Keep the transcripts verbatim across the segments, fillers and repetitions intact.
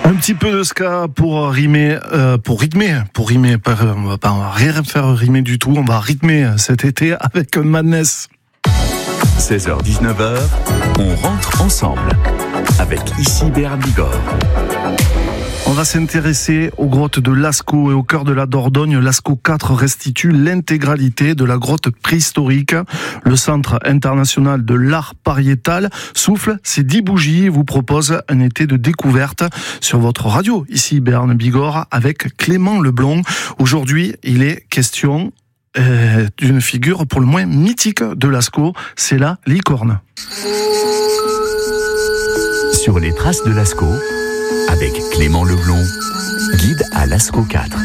Un petit peu de ska pour rimer, euh, pour rythmer, pour rimer, on va pas rien faire rimer du tout, on va rythmer cet été avec Madness. seize heures dix-neuf heures, on rentre ensemble avec ici Béarn Bigorre. On va s'intéresser aux grottes de Lascaux et au cœur de la Dordogne. Lascaux quatre restitue l'intégralité de la grotte préhistorique. Le Centre international de l'art pariétal souffle ses dix bougies et vous propose un été de découverte sur votre radio. Ici Béarn Bigorre avec Clément Leblond. Aujourd'hui, il est question euh, d'une figure pour le moins mythique de Lascaux, c'est la licorne. Sur les traces de Lascaux, avec Clément Leblond, guide à Lascaux quatre.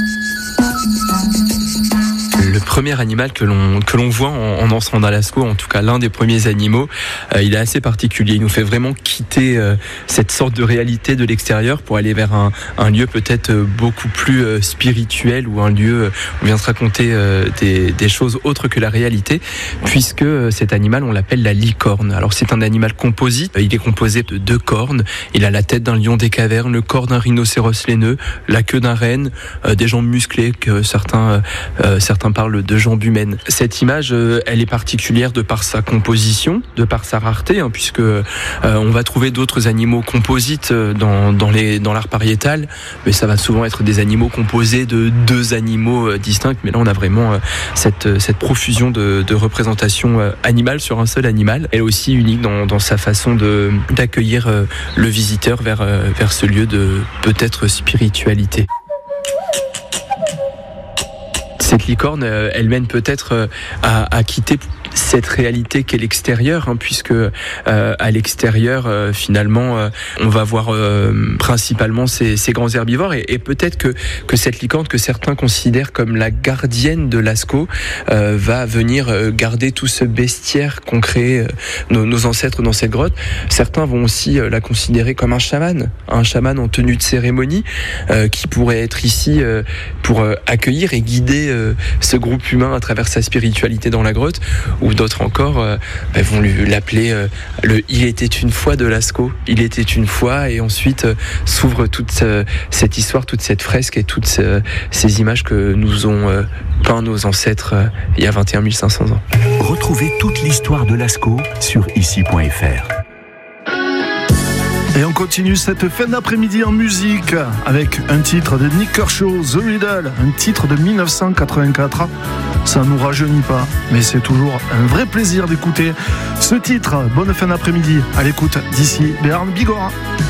Le premier animal que l'on que l'on voit en, en entrant dans Lascaux, en tout cas l'un des premiers animaux, euh, il est assez particulier. Il nous fait vraiment quitter euh, cette sorte de réalité de l'extérieur pour aller vers un, un lieu peut-être beaucoup plus euh, spirituel ou un lieu où on vient se raconter euh, des, des choses autres que la réalité, puisque euh, cet animal, on l'appelle la licorne. Alors c'est un animal composite, il est composé de deux cornes. Il a la tête d'un lion des cavernes, le corps d'un rhinocéros laineux, la queue d'un renne, euh, des jambes musclées que certains euh, certains parle de jambes humaines. Cette image, euh, elle est particulière de par sa composition, de par sa rareté, hein, puisque euh, on va trouver d'autres animaux composites dans, dans, les, dans l'art pariétal, mais ça va souvent être des animaux composés de deux animaux euh, distincts, mais là on a vraiment euh, cette, cette profusion de, de représentation euh, animale sur un seul animal. Elle est aussi unique dans, dans sa façon de, d'accueillir euh, le visiteur vers, euh, vers ce lieu de peut-être spiritualité. Cette licorne, elle mène peut-être à, à quitter cette réalité qu'est l'extérieur, hein, puisque euh, à l'extérieur, euh, finalement, euh, on va voir euh, principalement ces, ces grands herbivores, et, et peut-être que, que cette licorne, que certains considèrent comme la gardienne de Lascaux, euh, va venir euh, garder tout ce bestiaire qu'ont créé euh, nos, nos ancêtres dans cette grotte. Certains vont aussi euh, la considérer comme un chaman, un chaman en tenue de cérémonie, euh, qui pourrait être ici euh, pour euh, accueillir et guider euh, ce groupe humain à travers sa spiritualité dans la grotte, ou d'autres encore euh, bah, vont lui, l'appeler euh, le « Il était une fois de Lascaux ». Il était une fois, et ensuite euh, s'ouvre toute euh, cette histoire, toute cette fresque et toutes euh, ces images que nous ont euh, peint nos ancêtres euh, il y a vingt et un mille cinq cents ans. Retrouvez toute l'histoire de Lascaux sur ici point f r. Et on continue cette fin d'après-midi en musique avec un titre de Nick Kershaw, The Riddle, un titre de dix-neuf cent quatre-vingt-quatre. Ça nous rajeunit pas, mais c'est toujours un vrai plaisir d'écouter ce titre. Bonne fin d'après-midi à l'écoute d'ici Béarn Bigorre.